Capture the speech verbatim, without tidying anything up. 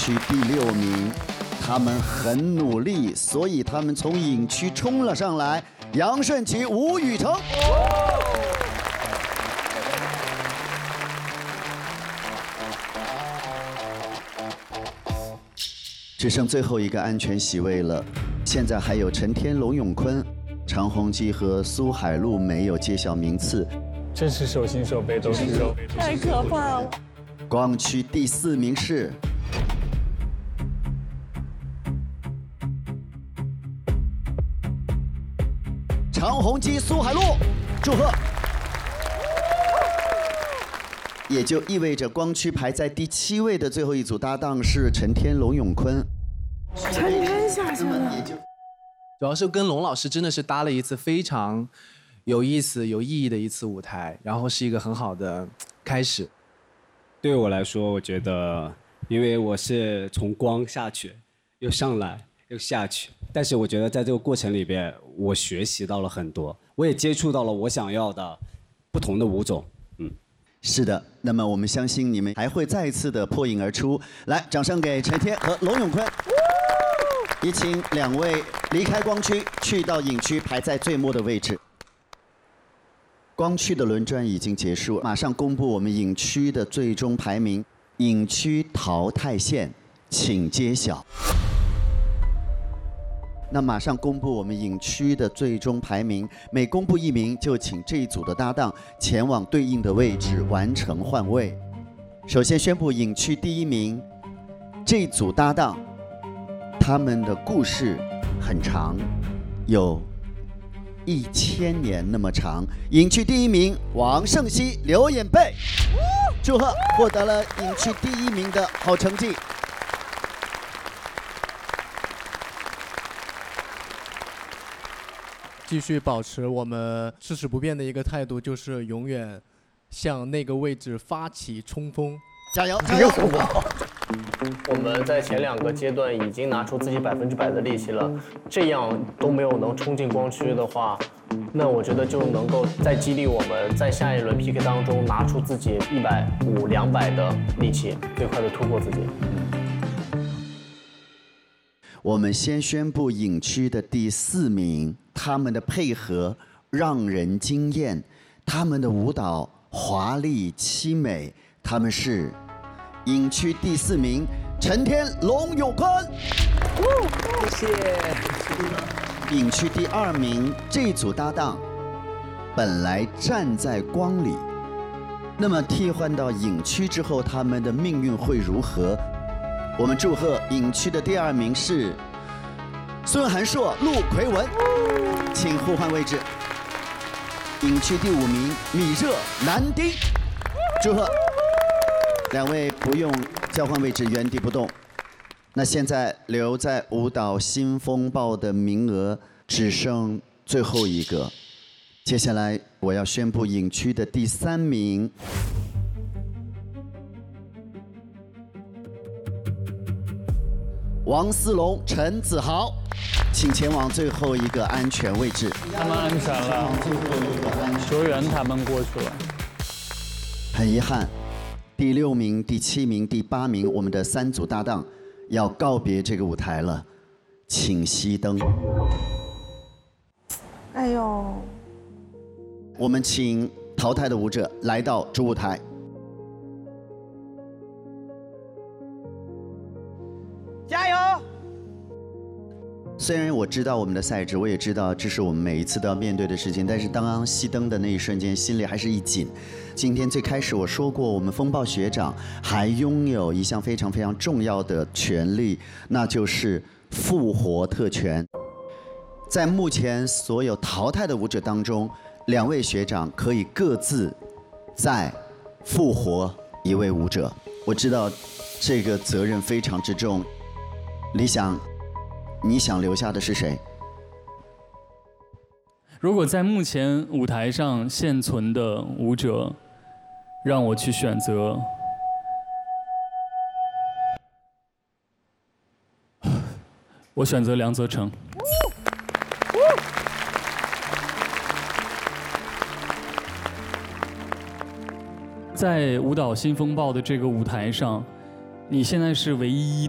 区第六名，他们很努力，所以他们从影区冲了上来。杨顺奇、吴雨成。只剩最后一个安全席位了，现在还有陈天、龙永坤、常宏基和苏海璐没有揭晓名次， 真是手心手背都是肉， 太可怕了。 光区第四名是常宏基、苏海璐，祝贺！也就意味着光区排在第七位的最后一组搭档是陈天、龙永坤。 陈天下去了。 主要是跟龙老师真的是搭了一次非常有意思、有意义的一次舞台，然后是一个很好的开始。 对我来说，我觉得，因为我是从光下去，又上来，又下去，但是我觉得在这个过程里边，我学习到了很多，我也接触到了我想要的不同的舞种。嗯， 是的。那么我们相信你们还会再一次的破颖而出。来，掌声给陈天和龙永坤。也请两位离开光区，去到影区，排在最末的位置。光区的轮转已经结束，马上公布我们影区的最终排名。影区淘汰线，请揭晓。那马上公布我们影区的最终排名，每公布一名，就请这一组的搭档前往对应的位置完成换位。首先宣布影区第一名，这组搭档。他们的故事很长，有一千年那么长。影区第一名王胜熙、刘演贝，祝贺获得了影区第一名的好成绩。 继续保持我们至死不变的一个态度，就是永远向那个位置发起冲锋。 加油！加油！ 我们在前两个阶段已经拿出自己百分之百的力气了，这样都没有能冲进光区的话，那我觉得就能够再激励我们在下一轮 P K 当中拿出自己一百五、两百的力气，最快的突破自己。 我们先宣布影区的第四名，他们的配合让人惊艳，他们的舞蹈华丽凄美，他们是。影区第四名，陈天、龙永坤。 谢谢。 影区第二名，这组搭档本来站在光里，那么替换到影区之后，他们的命运会如何？我们祝贺影区的第二名是孙涵硕、陆奎文，请互换位置。影区第五名，米热、南丁，祝贺。两位不用交换位置，原地不动。那现在留在舞蹈新风暴的名额只剩最后一个。接下来我要宣布影区的第三名，王思龙、陈子豪，请前往最后一个安全位置。 他们安全了，球员他们过去了。 很遗憾。第六名、第七名、第八名，我们的三组搭档要告别这个舞台了，请熄灯。 哎呦！ 我们请淘汰的舞者来到主舞台。 加油！ 虽然我知道我们的赛制，我也知道这是我们每一次都要面对的事情，但是当刚熄灯的那一瞬间，心里还是一紧。今天最开始我说过，我们风暴学长还拥有一项非常非常重要的权利，那就是复活特权。在目前所有淘汰的舞者当中，两位学长可以各自再复活一位舞者。我知道这个责任非常之重。李想，你想留下的是谁？ 如果在目前舞台上现存的舞者，让我去选择，我选择梁泽成。在舞蹈新风暴的这个舞台上，你现在是唯一